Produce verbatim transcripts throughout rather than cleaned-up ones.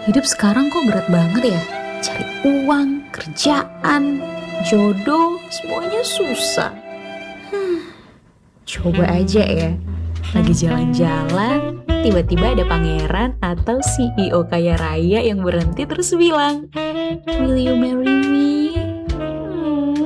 Hidup sekarang kok berat banget ya? Cari uang, kerjaan, jodoh, semuanya susah. Hmm, coba aja ya, lagi jalan-jalan, tiba-tiba ada pangeran atau C E O kaya raya yang berhenti terus bilang, "Will you marry me?" Hmm.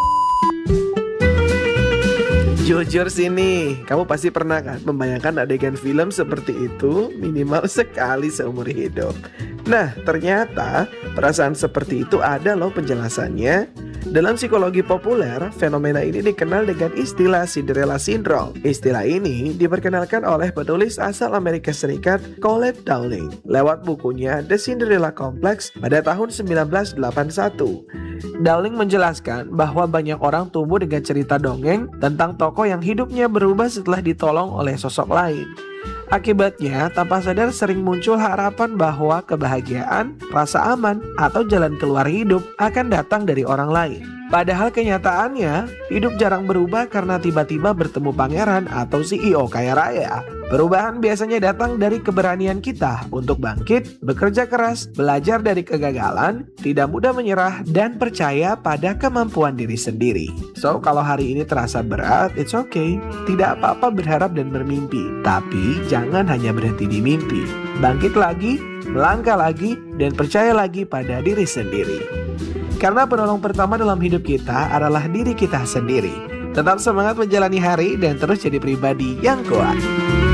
Jujur sini, kamu pasti pernah kan membayangkan adegan film seperti itu minimal sekali seumur hidup. Nah, ternyata perasaan seperti itu ada loh penjelasannya. Dalam psikologi populer, fenomena ini dikenal dengan istilah Cinderella Syndrome. Istilah ini diperkenalkan oleh penulis asal Amerika Serikat Colette Dowling lewat bukunya The Cinderella Complex pada tahun sembilan belas delapan puluh satu. Dowling menjelaskan bahwa banyak orang tumbuh dengan cerita dongeng tentang tokoh yang hidupnya berubah setelah ditolong oleh sosok lain. Akibatnya, tanpa sadar sering muncul harapan bahwa kebahagiaan, rasa aman, atau jalan keluar hidup akan datang dari orang lain. Padahal kenyataannya, hidup jarang berubah karena tiba-tiba bertemu pangeran atau C E O kaya raya. Perubahan biasanya datang dari keberanian kita untuk bangkit, bekerja keras, belajar dari kegagalan, tidak mudah menyerah, dan percaya pada kemampuan diri sendiri. So, kalau hari ini terasa berat, it's okay. Tidak apa-apa berharap dan bermimpi. Tapi, jangan hanya berhenti di mimpi. Bangkit lagi, melangkah lagi, dan percaya lagi pada diri sendiri. Karena penolong pertama dalam hidup kita adalah diri kita sendiri. Tetap semangat menjalani hari dan terus jadi pribadi yang kuat.